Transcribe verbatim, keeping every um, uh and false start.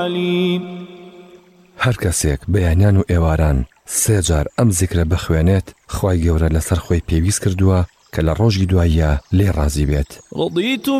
هەر کەسێک بەیانیان و ئێواران سێ جار ئەم زیکرە بخوێنێت خوای گەورە لەسەر خۆی پێویست کردووە کە لە ڕۆژی دواییە لێ ڕازی بێت.